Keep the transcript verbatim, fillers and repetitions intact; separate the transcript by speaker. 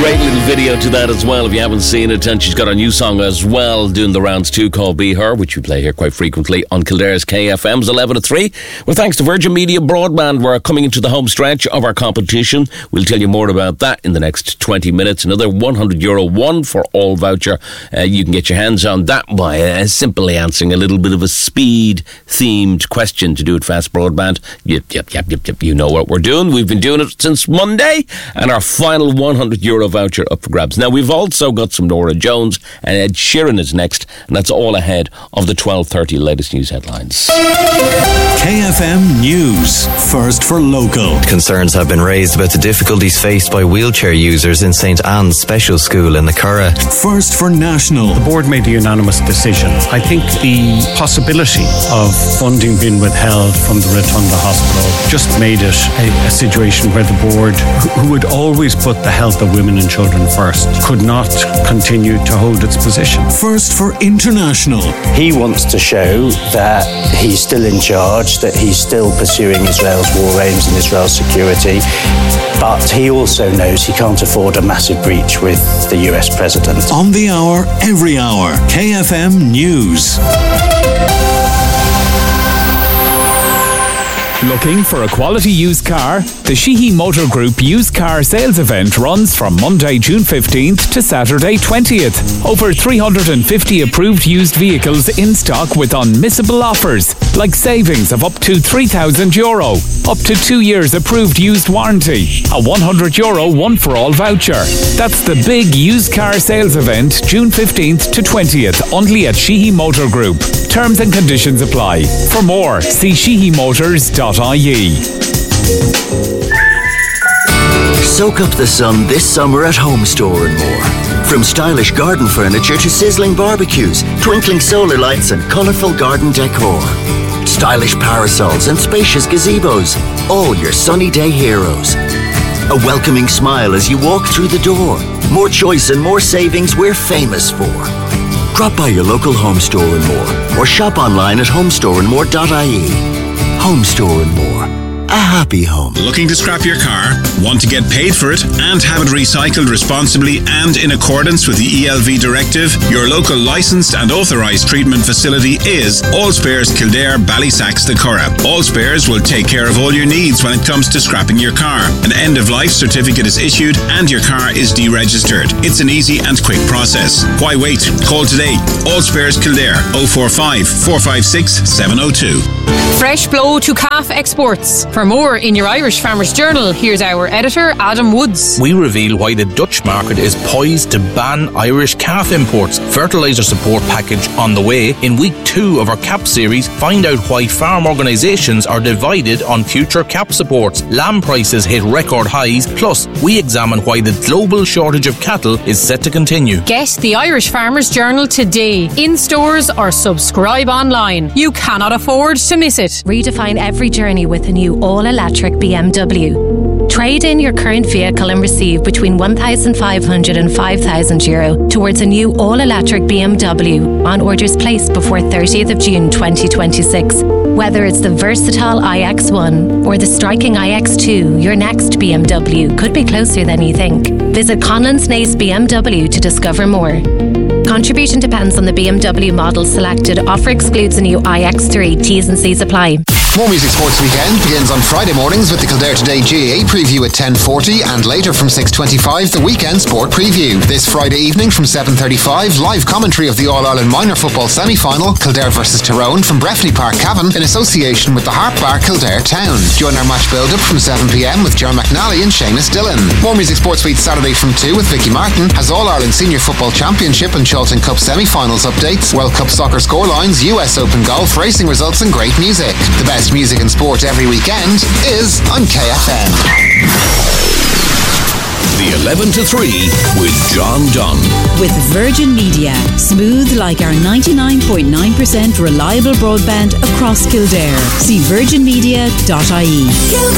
Speaker 1: Great little video to that as well if you haven't seen it, and she's got a new song as well doing the rounds too called Be Her, which we play here quite frequently on Kildare's K F M's eleven to three. Well, thanks to Virgin Media Broadband, we're coming into the home stretch of our competition. We'll tell you more about that in the next twenty minutes. Another one hundred euro one for all voucher. Uh, you can get your hands on that by uh, simply answering a little bit of a speed themed question to do it fast broadband. Yep, yep, yep, yep, yep. You know what we're doing. We've been doing it since Monday, and our final one hundred euro voucher up for grabs. Now, we've also got some Norah Jones, and Ed Sheeran is next, and that's all ahead of the twelve thirty latest news headlines.
Speaker 2: K F M News, first for local.
Speaker 3: Concerns have been raised about the difficulties faced by wheelchair users in St Anne's Special School in the Curragh.
Speaker 2: First for national.
Speaker 4: The board made a unanimous decision. I think the possibility of funding being withheld from the Rotunda Hospital just made it a, a situation where the board, who would always put the health of women and children first, could not continue to hold its position.
Speaker 2: First for international.
Speaker 5: He wants to show that he's still in charge, that he's still pursuing Israel's war aims and Israel's security, but he also knows he can't afford a massive breach with the U S president.
Speaker 2: On the hour, every hour. K F M News.
Speaker 6: Looking for a quality used car? The Sheehy Motor Group used car sales event runs from Monday, June fifteenth to Saturday, twentieth. Over three hundred fifty approved used vehicles in stock with unmissable offers, like savings of up to three thousand euro, up to two years approved used warranty, a one hundred euro one-for-all voucher. That's the big used car sales event, June fifteenth to twentieth, only at Sheehy Motor Group. Terms and conditions apply. For more, see sheehy motors dot I E.
Speaker 7: Soak up the sun this summer at Home Store and more. From stylish garden furniture to sizzling barbecues, twinkling solar lights and colourful garden decor. Stylish parasols and spacious gazebos, all your sunny day heroes. A welcoming smile as you walk through the door. More choice and more savings we're famous for. Drop by your local Home Store and more, or shop online at home store and more dot I E. Home Store and More. A happy home.
Speaker 8: Looking to scrap your car? Want to get paid for it and have it recycled responsibly and in accordance with the E L V directive? Your local licensed and authorised treatment facility is All Spares Kildare, Ballysacks, the Curragh. All Spares will take care of all your needs when it comes to scrapping your car. An end-of-life certificate is issued and your car is deregistered. It's an easy and quick process. Why wait? Call today. All Spares Kildare, oh four five, four five six, seven oh two.
Speaker 9: Fresh blow to calf exports. For more in your Irish Farmers Journal, here's our editor, Adam Woods.
Speaker 10: We reveal why the Dutch market is poised to ban Irish calf imports. Fertiliser support package on the way. In week two of our C A P series, find out why farm organisations are divided on future C A P supports. Lamb prices hit record highs. Plus, we examine why the global shortage of cattle is set to continue.
Speaker 9: Get the Irish Farmers Journal today, in stores or subscribe online. You cannot afford to miss it.
Speaker 11: Redefine every journey with a new all-electric B M W. Trade in your current vehicle and receive between one thousand five hundred and five thousand euro towards a new all-electric B M W on orders placed before thirtieth of June twenty twenty-six. Whether it's the versatile i X one or the striking i X two, your next B M W could be closer than you think. Visit Conlon's Nace B M W to discover more. Contribution depends on the B M W model selected. Offer excludes the new i X three. T's and C's apply.
Speaker 12: More Music Sports Weekend begins on Friday mornings with the Kildare Today G A A preview at ten forty, and later from six twenty-five the Weekend Sport Preview. This Friday evening from seven thirty-five, live commentary of the All-Ireland Minor Football Semi-Final, Kildare versus Tyrone from Breffni Park, Cavan, in association with the Harp Bar Kildare Town. Join our match build-up from seven p.m. with John McNally and Seamus Dillon. More Music Sports Week Saturday from two with Vicky Martin has All-Ireland Senior Football Championship and Chilton Cup Semi-Finals updates, World Cup soccer scorelines, U S Open golf, racing results and great music. The best music and sport every weekend is on K F M.
Speaker 2: The eleven to three with John Dunn.
Speaker 13: With Virgin Media. Smooth like our ninety-nine point nine percent reliable broadband across Kildare. See virgin media dot I E.